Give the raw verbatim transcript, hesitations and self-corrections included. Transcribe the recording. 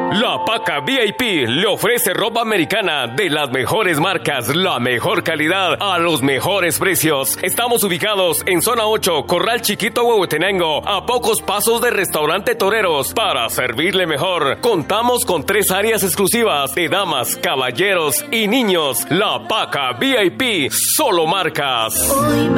La Paca V I P le ofrece ropa americana de las mejores marcas, la mejor calidad, a los mejores precios. Estamos ubicados en Zona ocho, Corral Chiquito, Huehuetenango, a pocos pasos del Restaurante Toreros. Para servirle mejor, contamos con tres áreas exclusivas de damas, caballeros y niños. La Paca V I P, solo marcas.